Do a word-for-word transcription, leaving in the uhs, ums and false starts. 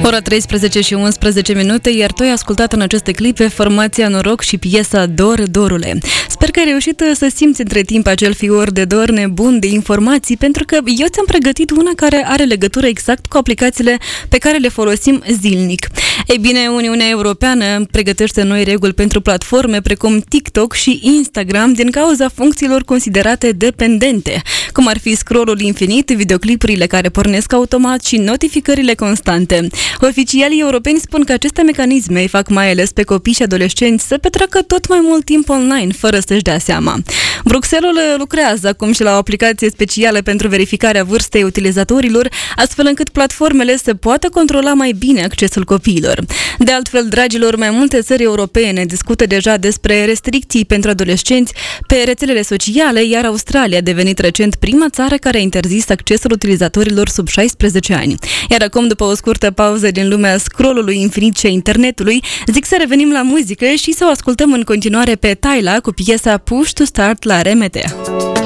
Ora treisprezece și unsprezece minute, iar tu ai ascultat în aceste clipe formația Noroc și piesa Dor, Dorule. Sper că ai reușit să simți între timp acel fior de dor nebun de informații, pentru că eu ți-am pregătit una care are legătură exact cu aplicațiile pe care le folosim zilnic. Ei bine, Uniunea Europeană pregătește noi reguli pentru platforme precum TikTok și Instagram din cauza funcțiilor considerate dependente, cum ar fi scrollul infinit, videoclipurile care pornesc automat și notificările constante. Oficialii europeni spun că aceste mecanisme îi fac mai ales pe copii și adolescenți să petreacă tot mai mult timp online, fără să-și dea seama. Bruxelles lucrează acum și la o aplicație specială pentru verificarea vârstei utilizatorilor, astfel încât platformele să poată controla mai bine accesul copiilor. De altfel, dragilor, mai multe țări europene discută deja despre restricții pentru adolescenți pe rețelele sociale, iar Australia a devenit recent prima țară care a interzis accesul utilizatorilor sub șaisprezece ani. Iar acum, după o scurtă pauză din lumea scrollului infinit și a internetului, zic să revenim la muzică și să o ascultăm în continuare pe Tyla cu piesa Push to Start la R M T.